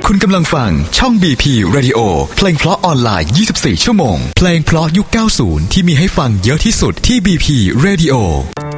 คุณกำลังฟังช่อง BP Radio เพลงเพราะออนไลน์ 24 ชั่วโมงเพลงเพราะยุค 90 ที่มีให้ฟังเยอะที่สุดที่ BP Radio